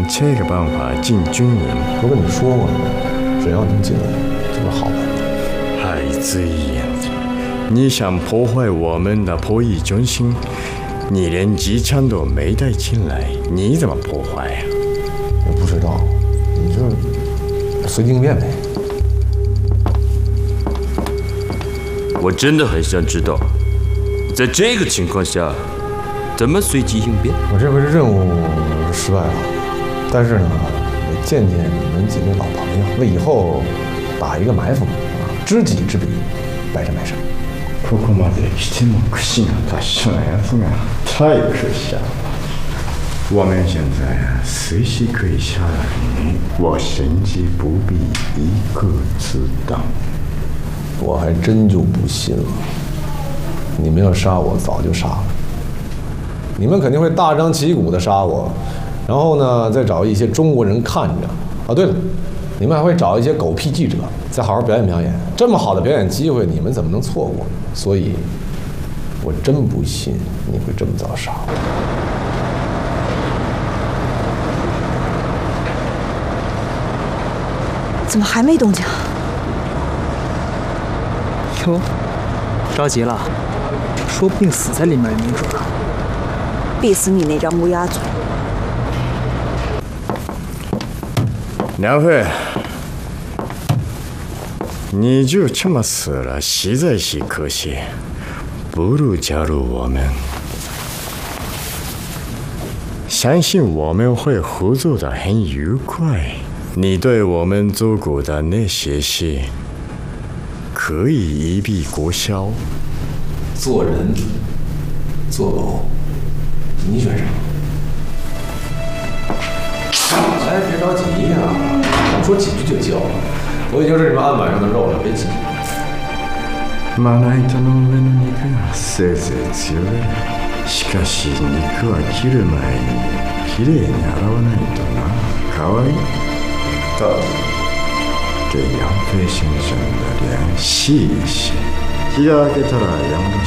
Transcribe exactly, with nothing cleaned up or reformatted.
这个办法进军营。 我跟你说过，只要能进来，就是好办的。 海子言，你想破坏我们的破译中心，你连机枪都没带进来，你怎么破坏呀、啊？ 我不知道，你就随机应变呗。 我真的很想知道，在这个情况下，怎么随机应变？ 我这回任务失败了，但是呢，也见见你们几个老朋友，为以后打一个埋伏啊，知己知彼，百战百胜。 ここまで来ても串が達者なやつが太可笑了。我们现在啊，随时可以下来你，我甚至不必一个子弹。 我还真就不信了，你们要杀我，早就杀了。你们肯定会大张旗鼓的杀我，然后呢，再找一些中国人看着。啊，对了，你们还会找一些狗屁记者，再好好表演表演。这么好的表演机会，你们怎么能错过？所以，我真不信你会这么早杀我。 怎么还没动静？ 哟，着急了，说不定死在里面也没准儿。 逼死你那张乌鸦嘴！ 梁慧，你就这么死了，实在是可惜。不如加入我们，相信我们会合作的很愉快。你对我们做过的那些事，可以一笔勾销。 做人，做狗，你选什么？哎，别着急呀、啊，我说几句就叫了。我已经是你们案板上的肉了，别急。 まな板の上の肉がせいぜい強い。しかし肉は切る前にきれいに洗わないとな。かわいい。给杨飞先生的脸洗一洗，日が明けたら山田